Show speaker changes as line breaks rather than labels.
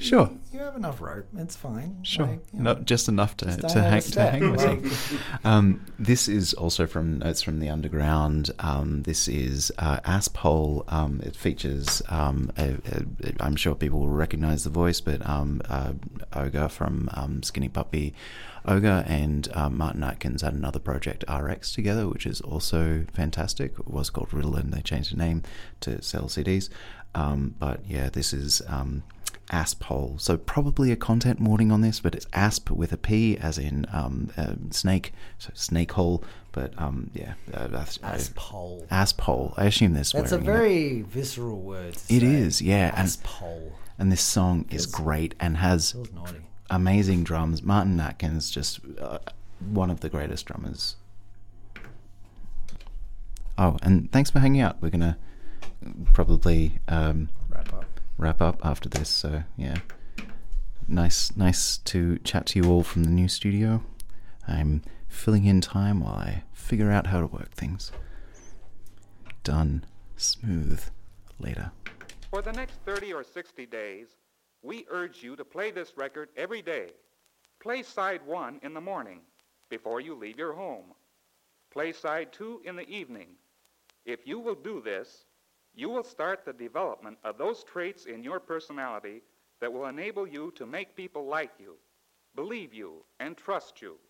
Sure.
You have enough rope. It's fine.
Sure.
Like, you know,
Not just enough to
don't
hang
overstep.
myself. This is also from Notes from the Underground. This is Aspole. It features, I'm sure people will recognise the voice, but Ogre from Skinny Puppy Ogre and Martin Atkins had another project, RX, together, which is also fantastic. It was called Ritalin. They changed the name to sell CDs. But yeah, this is Aspole. So probably a content warning on this, but it's Asp with a P, as in snake, so snake hole. But yeah,
Aspole.
Aspole. I assume they're swearing.
That's a very visceral word to
It
say.
is, yeah.
Aspole.
And this song is great and has
Feels naughty.
amazing drums. Martin Atkins, just one of the greatest drummers. Oh, and thanks for hanging out. We're going to probably wrap up after this. So, yeah. Nice to chat to you all from the new studio. I'm filling in time while I figure out how to work things. Done. Smooth. Later.
For the next 30 or 60 days, we urge you to play this record every day. Play side 1 in the morning before you leave your home. Play side 2 in the evening. If you will do this, you will start the development of those traits in your personality that will enable you to make people like you, believe you, and trust you.